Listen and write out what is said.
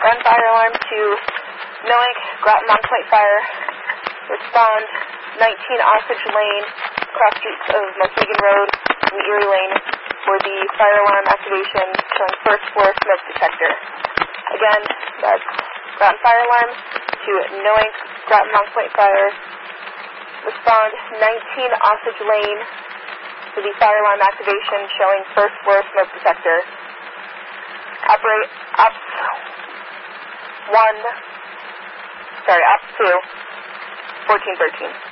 Ground fire alarm to Noank, Groton Long Point Fire. Respond 19 Osage Lane, cross streets of Muskegon Road and Erie Lane for the fire alarm activation showing first floor smoke detector. Again, that's Groton fire alarm to Noank, Groton Long Point Fire. Respond 19 Osage Lane for the fire alarm activation showing first floor smoke detector. Ops 2, 1413.